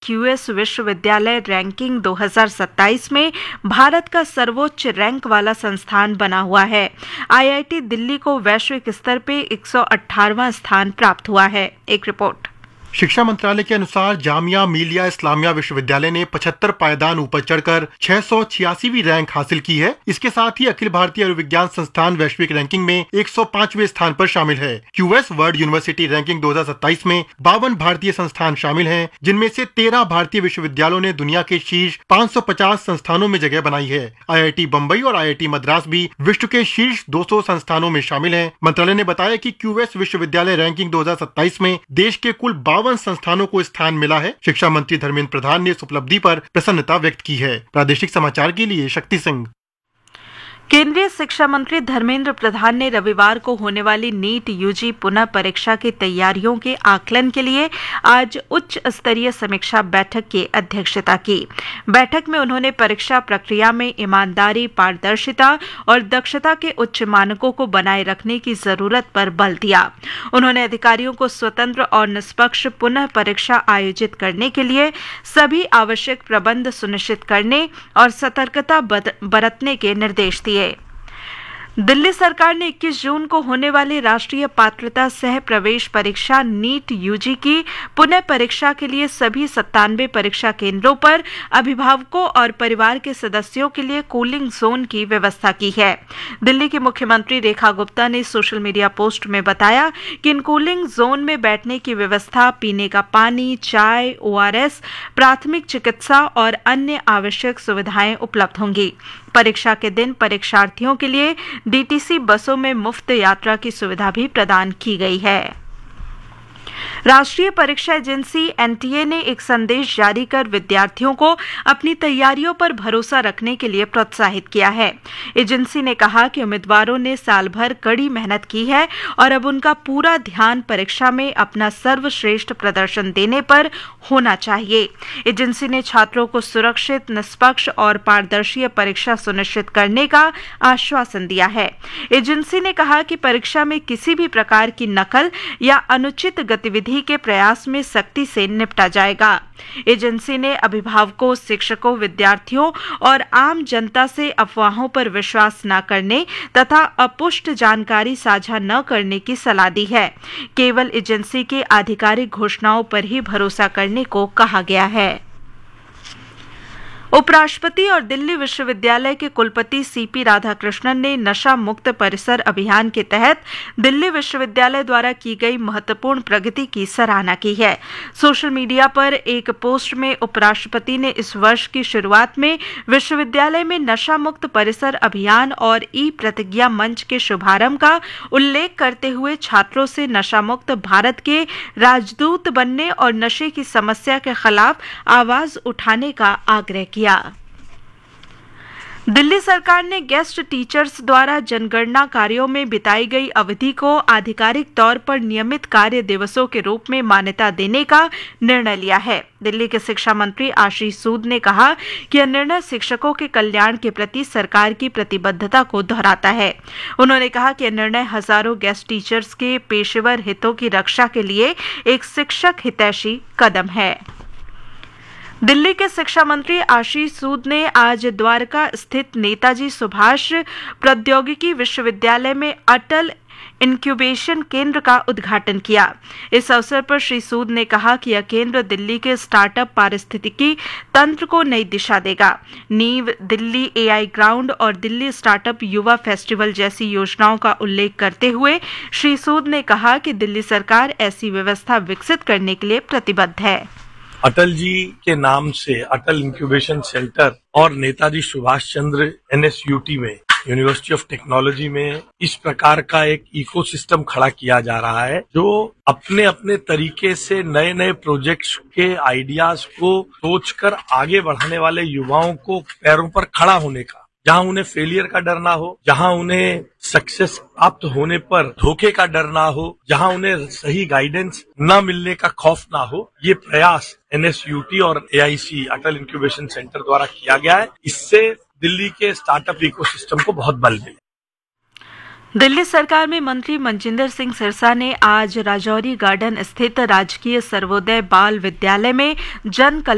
QS विश्वविद्यालय ranking 2027 में भारत का सर्वोच्च रैंक वाला संस्थान बना हुआ है। आईआईटी दिल्ली को वैश्विक स्तर पे 118वां स्थान प्राप्त हुआ है। एक रिपोर्ट। शिक्षा मंत्रालय के अनुसार जामिया मिलिया इस्लामिया विश्वविद्यालय ने 75 पायदान ऊपर चढ़कर 686वीं रैंक हासिल की है। इसके साथ ही अखिल भारतीय आयुर्विज्ञान संस्थान वैश्विक रैंकिंग में 105वें स्थान पर शामिल है। क्यूएस वर्ल्ड यूनिवर्सिटी रैंकिंग 2027 में 52 भारतीय संस्थान शामिल हैं, जिनमें से 13 भारतीय विश्वविद्यालयों ने दुनिया के शीर्ष 550 संस्थानों में जगह बनाई है। आईआईटी बम्बई और आईआईटी मद्रास भी विश्व के शीर्ष 200 संस्थानों में शामिल हैं। मंत्रालय ने बताया कि क्यूएस विश्वविद्यालय रैंकिंग 2027 में देश के कुल 52 संस्थानों को स्थान मिला है। शिक्षा मंत्री धर्मेंद्र प्रधान ने इस उपलब्धि पर प्रसन्नता व्यक्त की है। प्रादेशिक समाचार के लिए शक्ति सिंह। केंद्रीय शिक्षा मंत्री धर्मेंद्र प्रधान ने रविवार को होने वाली नीट यूजी पुनः परीक्षा की तैयारियों के आकलन के लिए आज उच्च स्तरीय समीक्षा बैठक की अध्यक्षता की। बैठक में उन्होंने परीक्षा प्रक्रिया में ईमानदारी, पारदर्शिता और दक्षता के उच्च मानकों को बनाए रखने की जरूरत पर बल दिया। उन्होंने अधिकारियों को स्वतंत्र और निष्पक्ष पुनः परीक्षा आयोजित करने के लिए सभी आवश्यक प्रबंध सुनिश्चित करने और सतर्कता बरतने के निर्देश दिए। दिल्ली सरकार ने 21 जून को होने वाली राष्ट्रीय पात्रता सह प्रवेश परीक्षा नीट यूजी की पुनः परीक्षा के लिए सभी 97 परीक्षा केंद्रों पर अभिभावकों और परिवार के सदस्यों के लिए कूलिंग जोन की व्यवस्था की है। दिल्ली की मुख्यमंत्री रेखा गुप्ता ने सोशल मीडिया पोस्ट में बताया कि इन कूलिंग जोन में बैठने की व्यवस्था, पीने का पानी, चाय, ओआरएस, प्राथमिक चिकित्सा और अन्य आवश्यक सुविधाएं उपलब्ध होंगी। परीक्षा के दिन परीक्षार्थियों के लिए डीटीसी बसों में मुफ्त यात्रा की सुविधा भी प्रदान की गई है। राष्ट्रीय परीक्षा एजेंसी एनटीए ने एक संदेश जारी कर विद्यार्थियों को अपनी तैयारियों पर भरोसा रखने के लिए प्रोत्साहित किया है। एजेंसी ने कहा कि उम्मीदवारों ने साल भर कड़ी मेहनत की है और अब उनका पूरा ध्यान परीक्षा में अपना सर्वश्रेष्ठ प्रदर्शन देने पर होना चाहिए। एजेंसी ने छात्रों को सुरक्षित, निष्पक्ष और पारदर्शी परीक्षा सुनिश्चित करने का आश्वासन दिया है। एजेंसी ने कहा कि परीक्षा में किसी भी प्रकार की नकल या अनुचित गतिविधि के प्रयास में सख्ती से निपटा जाएगा। एजेंसी ने अभिभावकों, शिक्षकों, विद्यार्थियों और आम जनता से अफवाहों पर विश्वास न करने तथा अपुष्ट जानकारी साझा न करने की सलाह दी है। केवल एजेंसी की आधिकारिक घोषणाओं पर ही भरोसा करने को कहा गया है। उपराष्ट्रपति और दिल्ली विश्वविद्यालय के कुलपति सीपी राधाकृष्णन ने नशा मुक्त परिसर अभियान के तहत दिल्ली विश्वविद्यालय द्वारा की गई महत्वपूर्ण प्रगति की सराहना की है। सोशल मीडिया पर एक पोस्ट में उपराष्ट्रपति ने इस वर्ष की शुरुआत में विश्वविद्यालय में नशा मुक्त परिसर अभियान और ई प्रतिज्ञा मंच के शुभारंभ का उल्लेख करते हुए छात्रों से नशा मुक्त भारत के राजदूत बनने और नशे की समस्या के खिलाफ आवाज उठाने का आग्रह किया। दिल्ली सरकार ने गेस्ट टीचर्स द्वारा जनगणना कार्यों में बिताई गई अवधि को आधिकारिक तौर पर नियमित कार्य दिवसों के रूप में मान्यता देने का निर्णय लिया है। दिल्ली के शिक्षा मंत्री आशीष सूद ने कहा कि यह निर्णय शिक्षकों के कल्याण के प्रति सरकार की प्रतिबद्धता को दोहराता है। उन्होंने कहा कि यह निर्णय हजारों गेस्ट टीचर्स के पेशेवर हितों की रक्षा के लिए एक शिक्षक हितैषी कदम है। दिल्ली के शिक्षा मंत्री आशीष सूद ने आज द्वारका स्थित नेताजी सुभाष प्रौद्योगिकी विश्वविद्यालय में अटल इंक्यूबेशन केंद्र का उद्घाटन किया। इस अवसर पर श्री सूद ने कहा कि यह केंद्र दिल्ली के स्टार्टअप पारिस्थितिकी तंत्र को नई दिशा देगा। नींव दिल्ली एआई ग्राउंड और दिल्ली स्टार्टअप युवा फेस्टिवल जैसी योजनाओं का उल्लेख करते हुए श्री सूद ने कहा कि दिल्ली सरकार ऐसी व्यवस्था विकसित करने के लिए प्रतिबद्ध है। अटल जी के नाम से अटल इंक्यूबेशन सेंटर और नेताजी सुभाष चंद्र एनएसयूटी में, यूनिवर्सिटी ऑफ टेक्नोलॉजी में इस प्रकार का एक इकोसिस्टम खड़ा किया जा रहा है, जो अपने अपने तरीके से नए नए प्रोजेक्ट्स के आइडियाज को सोचकर आगे बढ़ाने वाले युवाओं को पैरों पर खड़ा होने का, जहां उन्हें फेलियर का डर ना हो, जहां उन्हें सक्सेस प्राप्त होने पर धोखे का डर ना हो, जहां उन्हें सही गाइडेंस न मिलने का खौफ ना हो, ये प्रयास एनएसयूटी और एआईसी अटल इंक्यूबेशन सेंटर द्वारा किया गया है। इससे दिल्ली के स्टार्टअप इकोसिस्टम को बहुत बल मिलेगा। दिल्ली सरकार में मंत्री मनजिंदर सिंह सिरसा ने आज राजौरी गार्डन स्थित राजकीय सर्वोदय बाल विद्यालय में जन